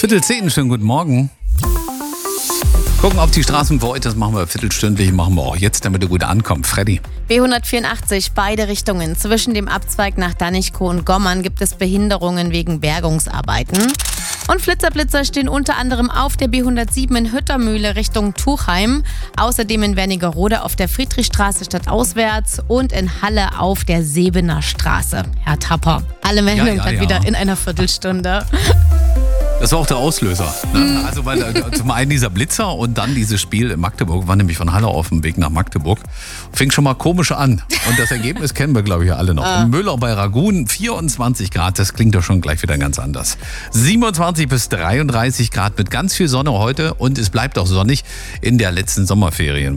9:45, schönen guten Morgen. Gucken auf die Straßen für euch, das machen wir viertelstündlich, machen wir auch jetzt, damit ihr gut ankommt. Freddy. B184, beide Richtungen. Zwischen dem Abzweig nach Danichkow und Gommern gibt es Behinderungen wegen Bergungsarbeiten. Und Flitzer stehen unter anderem auf der B107 in Hüttermühle Richtung Tuchheim. Außerdem in Wernigerode auf der Friedrichstraße stadtauswärts und in Halle auf der Sebener Straße. Herr Tapper, alle Meldungen dann wieder in einer Viertelstunde. Das war auch der Auslöser. Ne? Also weil zum einen dieser Blitzer und dann dieses Spiel in Magdeburg, war nämlich von Halle auf dem Weg nach Magdeburg. Fing schon mal komisch an. Und das Ergebnis kennen wir, glaube ich, alle noch. In Möller bei Ragun 24 Grad, das klingt doch schon gleich wieder ganz anders. 27 bis 33 Grad mit ganz viel Sonne heute und es bleibt auch sonnig in der letzten Sommerferien.